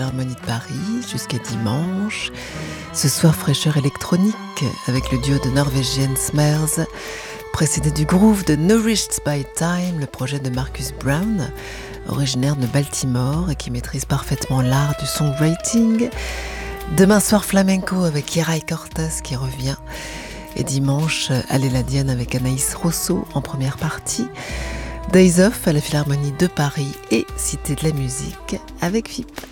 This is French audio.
Harmonie de Paris jusqu'à dimanche. Ce soir, fraîcheur électronique avec le duo de norvégienne Smers, précédé du groove de Nourished by Time, le projet de Marcus Brown, originaire de Baltimore et qui maîtrise parfaitement l'art du songwriting. Demain soir, flamenco avec Yeray Cortez qui revient. Et dimanche, Allez la Diane avec Anaïs Rousseau en première partie. Days Off à la Philharmonie de Paris et Cité de la Musique avec VIP.